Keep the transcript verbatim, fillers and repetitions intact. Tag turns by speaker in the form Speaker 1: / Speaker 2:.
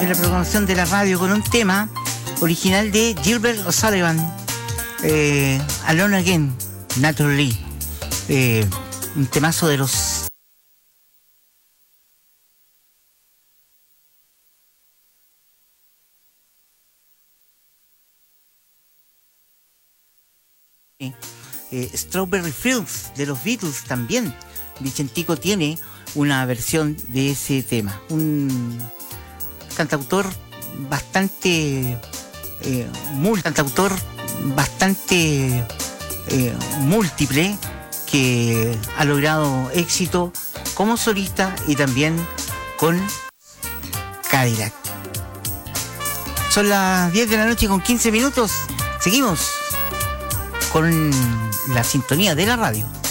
Speaker 1: en la programación de la radio con un tema original de Gilbert O'Sullivan, eh, Alone Again, Naturally, eh, un temazo de los eh, Strawberry Fields de los Beatles. También Vicentico tiene una versión de ese tema, un cantautor bastante eh, mul cantautor bastante eh, múltiple, que ha logrado éxito como solista y también con Cadillac. Son las diez de la noche con quince minutos. Seguimos con la sintonía de la radio.